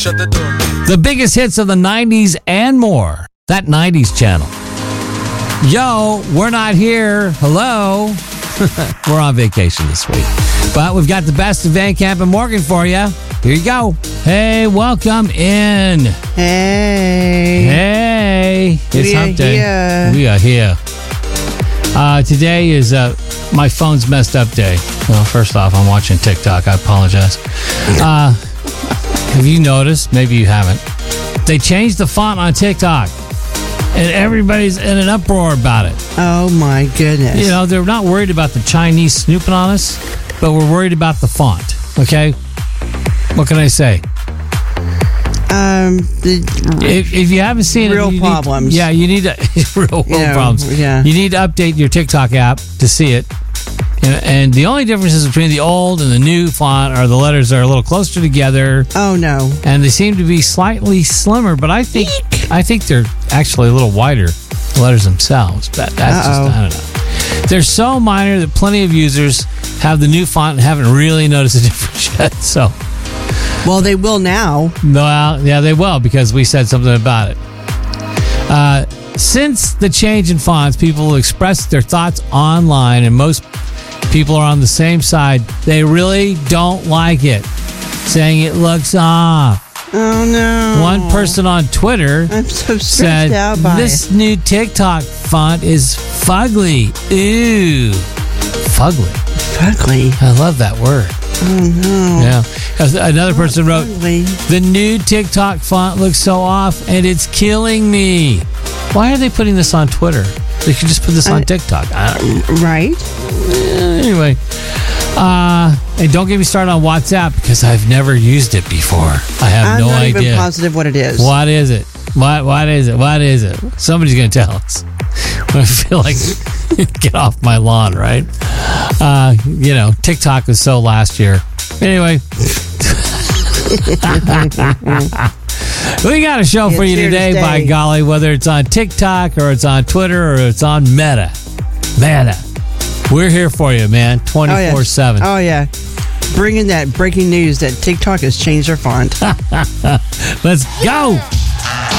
The biggest hits of the 90s and more. That 90s channel. Yo, we're not here. Hello. We're on vacation this week. But we've got the best of Van Camp and Morgan for you. Here you go. Hey, welcome in. Hey. It's hump day. Here. We are here. Today is my phone's messed up day. Well, first off, I'm watching TikTok. I apologize. Have you noticed? Maybe you haven't. They changed the font on TikTok. And everybody's in an uproar about it. Oh, my goodness. You know, they're not worried about the Chinese snooping on us, but we're worried about the font. Okay? What can I say? If you haven't seen real problems. You need to real problems. Yeah. You need to update your TikTok app to see it. And the only differences between the old and the new font are the letters are a little closer together. Oh no! And they seem to be slightly slimmer, but I think they're actually a little wider, the letters themselves. But that's just, I don't know. They're so minor that plenty of users have the new font and haven't really noticed a difference yet. So, well, they will now. Well, yeah, they will because we said something about it. Since the change in fonts, people express their thoughts online, and most people are on the same side. They really don't like it, saying it looks off. Oh, no. One person on Twitter I'm so stressed out by this new TikTok font is fugly. Ooh. Fugly. Fugly. I love that word. Oh, no. Yeah. Another person wrote, Fugly. the new TikTok font looks so off and it's killing me. Why are they putting this on Twitter? They could just put this on TikTok. Right? Anyway. And don't get me started on WhatsApp because I've never used it before. I have no idea. I'm not even positive what it is. What is it? What is it? What is it? Somebody's going to tell us. I feel like get off my lawn, right? TikTok was so last year. Anyway. We got a show for you today, by golly, whether it's on TikTok or it's on Twitter or it's on Meta. We're here for you, man, 24/7. Oh, yeah. Bringing that breaking news that TikTok has changed their font. Let's go.